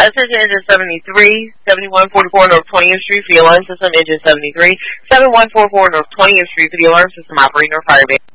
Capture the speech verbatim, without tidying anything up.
Attention engine seventy-three, seventy-one forty-four North twentieth Street for the alarm system. Engine seventy-three, seventy-one forty-four North twentieth Street for the alarm system operator fire base.